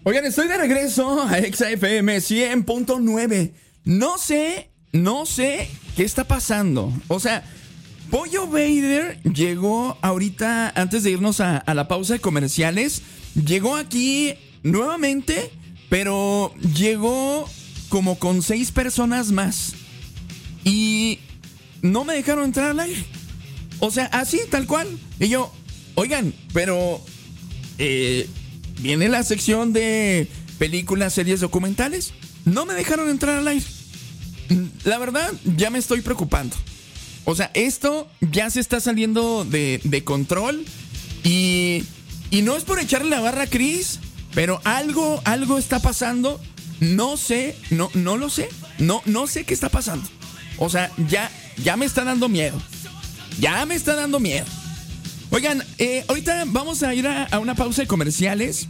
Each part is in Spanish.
Oigan, estoy de regreso a Exa FM 100.9. No sé qué está pasando. O sea, Pollo Vader llegó ahorita, antes de irnos a la pausa de comerciales, llegó aquí nuevamente, pero llegó como con 6 personas más. Y no me dejaron entrar al aire. O sea, así, tal cual. Y yo, oigan, pero viene la sección de películas, series, documentales. No me dejaron entrar al aire. La verdad, ya me estoy preocupando. O sea, esto ya se está saliendo de control. Y no es por echarle la barra a Chris, pero algo está pasando. No sé, no lo sé. No sé qué está pasando. O sea, ya me está dando miedo. Ya me está dando miedo. Oigan, ahorita vamos a ir a una pausa de comerciales.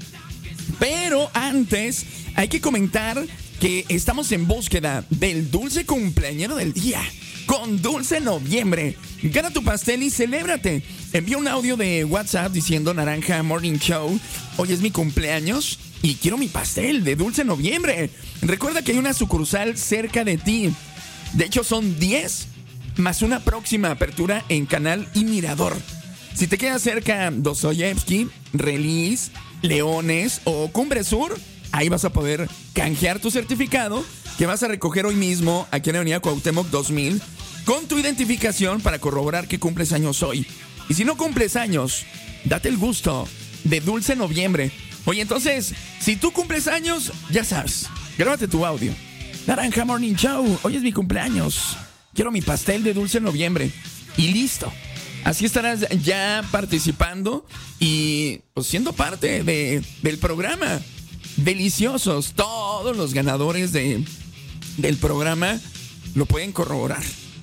Pero antes hay que comentar que estamos en búsqueda del dulce cumpleañero del día. Con Dulce Noviembre. Gana tu pastel y celébrate. Envía un audio de WhatsApp diciendo Naranja Morning Show. Hoy es mi cumpleaños y quiero mi pastel de Dulce Noviembre. Recuerda que hay una sucursal cerca de ti. De hecho son 10 más una próxima apertura en Canal y Mirador. Si te queda cerca Dostoyevsky, Relis, Leones o Cumbre Sur, ahí vas a poder canjear tu certificado que vas a recoger hoy mismo aquí en la Avenida Cuauhtémoc 2000 con tu identificación para corroborar que cumples años hoy. Y si no cumples años, date el gusto de Dulce Noviembre. Oye, entonces, si tú cumples años, ya sabes, grábate tu audio. Naranja Morning Show, hoy es mi cumpleaños. Quiero mi pastel de Dulce Noviembre. Y listo. Así estarás ya participando y pues, siendo parte del programa. Deliciosos. Todos los ganadores del programa lo pueden corroborar.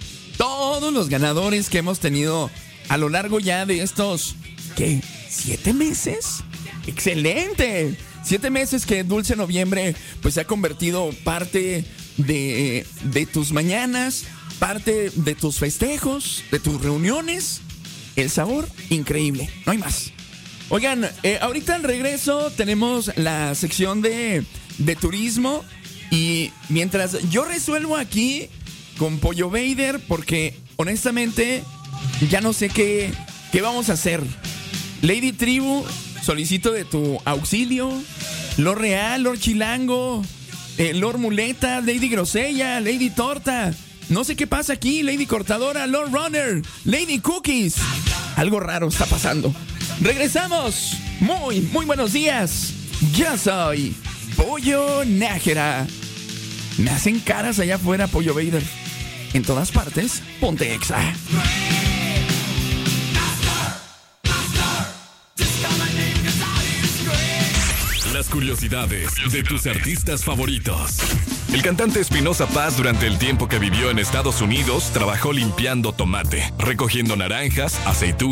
Todos los ganadores que hemos tenido a lo largo ya de estos, ¿qué? ¿7 meses? ¡Excelente! 7 meses que Dulce Noviembre pues se ha convertido parte de tus mañanas, parte de tus festejos, de tus reuniones. El sabor, increíble. No hay más. Oigan, ahorita al regreso tenemos la sección de turismo. Y mientras yo resuelvo aquí con Pollo Vader, porque honestamente ya no sé qué vamos a hacer. Lady Tribu, solicito de tu auxilio. Lord Real, Lord Chilango, Lord Muleta, Lady Grosella, Lady Torta. No sé qué pasa aquí, Lady Cortadora, Lord Runner, Lady Cookies. Algo raro está pasando. Regresamos. Muy buenos días. Yo soy Pollo Nájera. Me hacen caras allá afuera, Pollo Vader. En todas partes, ponte Exa. Las curiosidades de tus artistas favoritos. El cantante Espinoza Paz, durante el tiempo que vivió en Estados Unidos, trabajó limpiando tomate, recogiendo naranjas, aceitunas